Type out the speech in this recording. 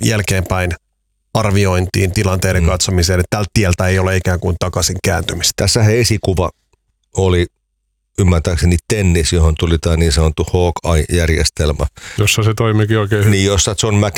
jälkeenpäin arviointiin, tilanteiden katsomiseen, että tältä tieltä ei ole ikään kuin takaisin kääntymistä. Tässä esikuva oli ymmärtääkseni tennis, johon tuli tämä niin sanottu Hawkeye-järjestelmä. Jossa se toimikin oikein hyvin. Niin, jossa John